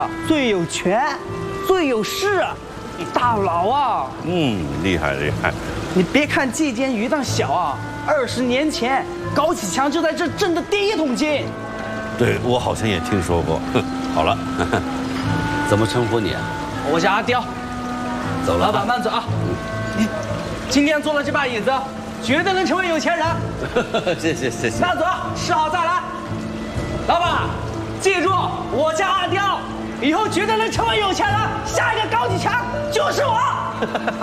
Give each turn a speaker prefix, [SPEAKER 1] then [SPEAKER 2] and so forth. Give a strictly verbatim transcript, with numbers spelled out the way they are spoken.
[SPEAKER 1] 最有权，最有势，大佬啊！
[SPEAKER 2] 嗯，厉害厉害。
[SPEAKER 1] 你别看这间鱼档小啊，二十年前高启强就在这挣的第一桶金。
[SPEAKER 2] 对，我好像也听说过。好了，怎么称呼你啊？
[SPEAKER 1] 我叫阿刁。
[SPEAKER 2] 走了，
[SPEAKER 1] 老板慢走啊！你今天坐的这把椅子，绝对能成为有钱人。
[SPEAKER 2] 谢谢谢谢。
[SPEAKER 1] 慢走，吃好再来。老板，记住，我叫阿刁，以后绝对能成为有钱人。下一个高启强就是我。